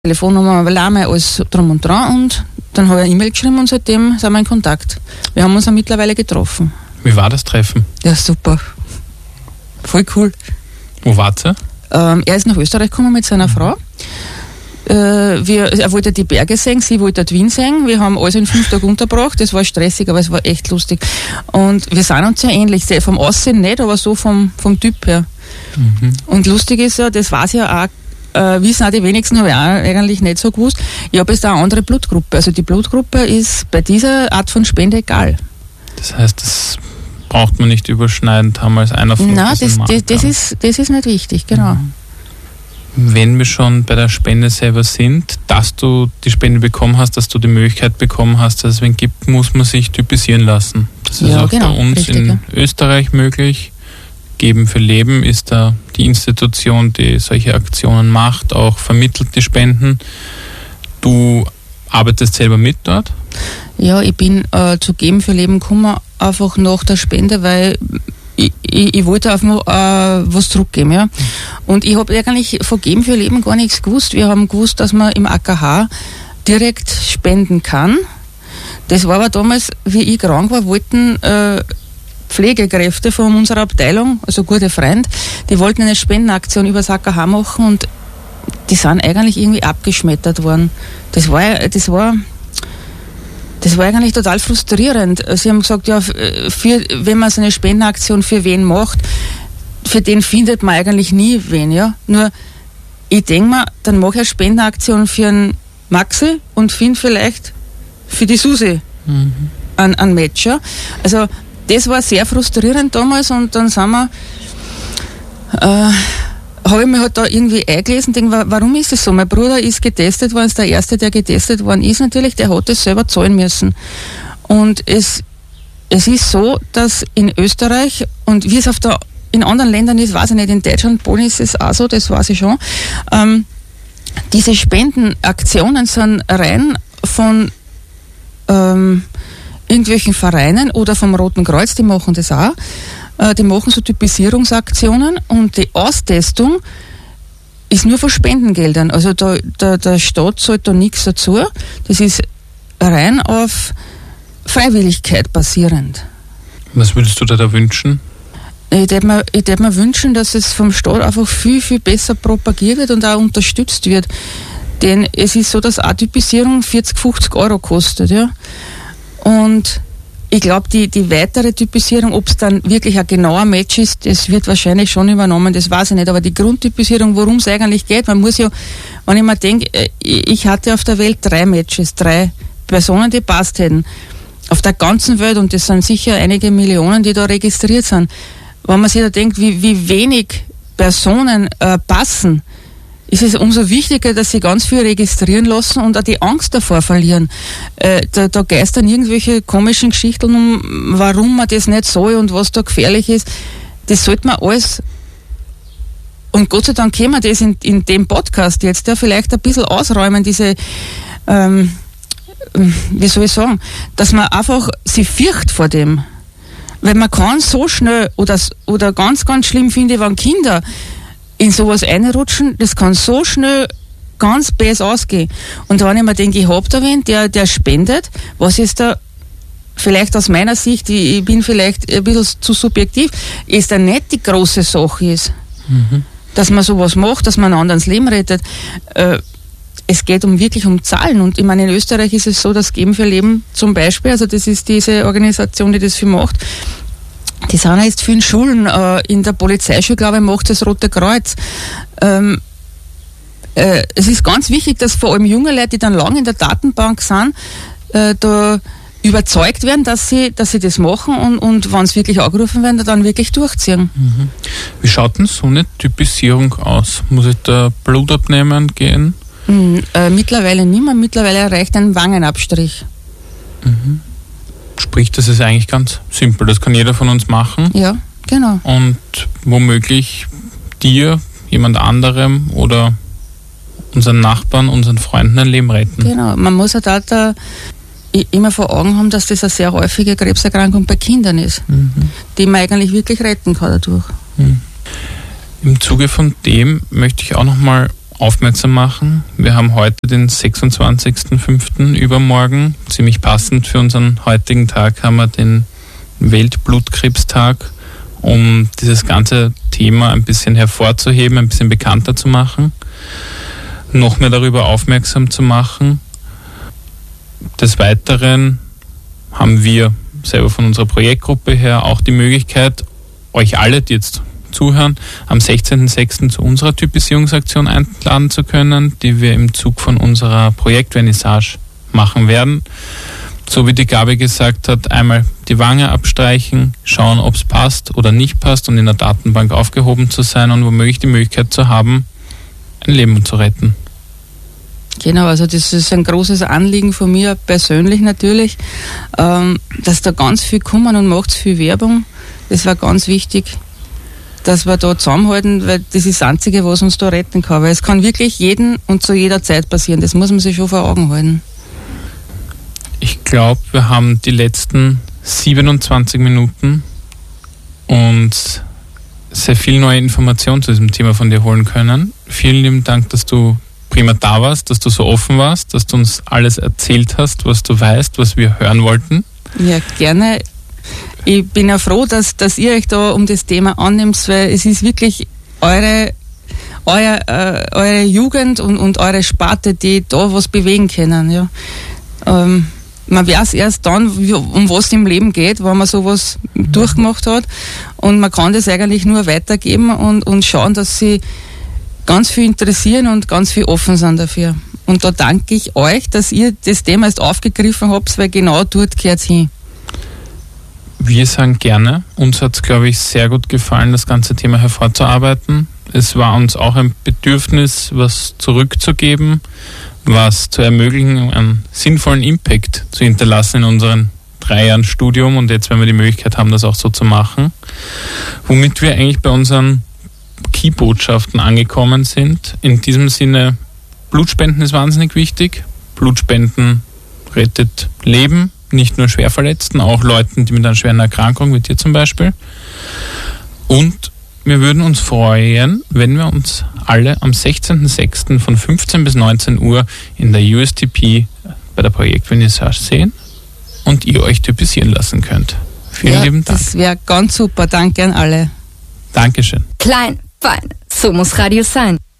Telefonnummer, Name, alles drum und dran, und dann habe ich eine E-Mail geschrieben und seitdem sind wir in Kontakt. Wir haben uns ja mittlerweile getroffen. Wie war das Treffen? Ja, super. Voll cool. Wo wart ihr? Er ist nach Österreich gekommen mit seiner Frau. Er wollte die Berge sehen, sie wollte die Wien sehen. Wir haben alles in 5 Tagen untergebracht. Das war stressig, aber es war echt lustig. Und wir sind uns ja ähnlich. Vom Aussehen nicht, aber so vom Typ her. Mhm. Und lustig ist ja, das weiß ja auch, wissen auch die wenigsten, habe ich auch eigentlich nicht so gewusst. Ich habe jetzt auch eine andere Blutgruppe. Also die Blutgruppe ist bei dieser Art von Spende egal. Das heißt, das braucht man nicht überschneidend haben als einer von Nein, das ist nicht wichtig, genau. Mhm. Wenn wir schon bei der Spende selber sind, dass du die Spende bekommen hast, dass du die Möglichkeit bekommen hast, dass es wen gibt, muss man sich typisieren lassen. Das ist auch genau, bei uns richtig, in Österreich möglich. Geben für Leben ist da die Institution, die solche Aktionen macht, auch vermittelt die Spenden. Du arbeitest selber mit dort? Ja, ich bin zu Geben für Leben gekommen, einfach nach der Spende, weil ich wollte einfach was zurückgeben. Ja. Und ich habe eigentlich von Geben für Leben gar nichts gewusst. Wir haben gewusst, dass man im AKH direkt spenden kann. Das war aber damals, wie ich krank war, wollten Pflegekräfte von unserer Abteilung, also gute Freunde, die wollten eine Spendenaktion über das AKH machen und die sind eigentlich irgendwie abgeschmettert worden. Das war eigentlich total frustrierend. Sie haben gesagt, ja, wenn man so eine Spendenaktion für wen macht, für den findet man eigentlich nie wen, ja. Nur, ich denke mir, dann mache ich eine Spendenaktion für einen Maxi und finde vielleicht für die Susi einen Matcher. Also, das war sehr frustrierend damals, und dann habe ich mich halt da irgendwie eingelesen und denke, warum ist das so? Mein Bruder ist getestet worden, ist der Erste, der getestet worden ist natürlich, der hat es selber zahlen müssen. Und es ist so, dass in Österreich, und wie es in anderen Ländern ist, weiß ich nicht, in Deutschland, Polen ist es auch so, das weiß ich schon, diese Spendenaktionen sind rein von irgendwelchen Vereinen oder vom Roten Kreuz, die machen das auch. Die machen so Typisierungsaktionen, und die Austestung ist nur von Spendengeldern. Also der Staat zahlt da nichts dazu. Das ist rein auf Freiwilligkeit basierend. Was würdest du da wünschen? Ich würde mir wünschen, dass es vom Staat einfach viel, viel besser propagiert wird und auch unterstützt wird. Denn es ist so, dass eine Typisierung 40, 50 Euro kostet. Ja? Und ich glaube, die weitere Typisierung, ob es dann wirklich ein genauer Match ist, das wird wahrscheinlich schon übernommen, das weiß ich nicht. Aber die Grundtypisierung, worum es eigentlich geht, man muss ja, wenn ich mir denke, ich hatte auf der Welt 3 Matches, 3 Personen, die passt hätten. Auf der ganzen Welt, und das sind sicher einige Millionen, die da registriert sind. Wenn man sich da denkt, wie wenig Personen passen, ist es umso wichtiger, dass sie ganz viel registrieren lassen und auch die Angst davor verlieren. Da geistern irgendwelche komischen Geschichten um, warum man das nicht soll und was da gefährlich ist. Das sollte man alles, und Gott sei Dank können wir das in dem Podcast jetzt ja vielleicht ein bisschen ausräumen, diese, wie soll ich sagen, dass man einfach sich fürchtet vor dem. Weil man kann so schnell, oder ganz, ganz schlimm finde ich, wenn Kinder in sowas einrutschen, das kann so schnell ganz böse ausgehen. Und wenn ich mir denke, ich habe da wen, der spendet, was ist da vielleicht aus meiner Sicht, ich bin vielleicht ein bisschen zu subjektiv, ist da nicht die große Sache ist, dass man sowas macht, dass man anderen das Leben rettet. Es geht wirklich um Zahlen, und ich meine, in Österreich ist es so, dass Geben für Leben zum Beispiel, also das ist diese Organisation, die das viel macht, die sind ja jetzt vielen Schulen, in der Polizeischule, glaube ich, macht das Rote Kreuz. Es ist ganz wichtig, dass vor allem junge Leute, die dann lange in der Datenbank sind, da überzeugt werden, dass sie das machen, und wenn sie wirklich angerufen werden, dann wirklich durchziehen. Wie schaut denn so eine Typisierung aus? Muss ich da Blut abnehmen gehen? Mittlerweile nicht mehr. Mittlerweile reicht ein Wangenabstrich. Sprich, das ist eigentlich ganz simpel. Das kann jeder von uns machen. Ja, genau. Und womöglich dir, jemand anderem oder unseren Nachbarn, unseren Freunden ein Leben retten. Genau. Man muss halt da immer vor Augen haben, dass das eine sehr häufige Krebserkrankung bei Kindern ist, die man eigentlich wirklich retten kann dadurch. Im Zuge von dem möchte ich auch nochmal aufmerksam machen. Wir haben heute den 26.05. übermorgen. Ziemlich passend für unseren heutigen Tag haben wir den Weltblutkrebstag, um dieses ganze Thema ein bisschen hervorzuheben, ein bisschen bekannter zu machen, noch mehr darüber aufmerksam zu machen. Des Weiteren haben wir selber von unserer Projektgruppe her auch die Möglichkeit, euch alle, die jetzt zuhören, am 16.06. zu unserer Typisierungsaktion einladen zu können, die wir im Zug von unserer Projektvernissage machen werden. So wie die Gabi gesagt hat, einmal die Wange abstreichen, schauen, ob es passt oder nicht passt und in der Datenbank aufgehoben zu sein und womöglich die Möglichkeit zu haben, ein Leben zu retten. Genau, also das ist ein großes Anliegen von mir persönlich natürlich, dass da ganz viel kommen und macht viel Werbung. Das war ganz wichtig, dass wir da zusammenhalten, weil das ist das Einzige, was uns da retten kann. Weil es kann wirklich jeden und zu jeder Zeit passieren. Das muss man sich schon vor Augen halten. Ich glaube, wir haben die letzten 27 Minuten und sehr viel neue Informationen zu diesem Thema von dir holen können. Vielen lieben Dank, dass du prima da warst, dass du so offen warst, dass du uns alles erzählt hast, was du weißt, was wir hören wollten. Ja, gerne. Ich bin ja froh, dass ihr euch da um das Thema annimmt, weil es ist wirklich eure Jugend und eure Sparte, die da was bewegen können. Ja. Man weiß erst dann, um was es im Leben geht, wenn man sowas durchgemacht hat. Und man kann das eigentlich nur weitergeben und schauen, dass sie ganz viel interessieren und ganz viel offen sind dafür. Und da danke ich euch, dass ihr das Thema jetzt aufgegriffen habt, weil genau dort gehört es hin. Wir sagen gerne. Uns hat es, glaube ich, sehr gut gefallen, das ganze Thema hervorzuarbeiten. Es war uns auch ein Bedürfnis, was zurückzugeben, was zu ermöglichen, einen sinnvollen Impact zu hinterlassen in unseren 3 Jahren Studium. Und jetzt, wenn wir die Möglichkeit haben, das auch so zu machen. Womit wir eigentlich bei unseren Key-Botschaften angekommen sind. In diesem Sinne, Blutspenden ist wahnsinnig wichtig. Blutspenden rettet Leben. Nicht nur Schwerverletzten, auch Leuten, die mit einer schweren Erkrankung, wie dir zum Beispiel. Und wir würden uns freuen, wenn wir uns alle am 16.06. von 15 bis 19 Uhr in der USTP bei der Projektvernissage sehen und ihr euch typisieren lassen könnt. Vielen lieben Dank. Das wäre ganz super. Danke an alle. Dankeschön. Klein, fein, so muss Radio sein.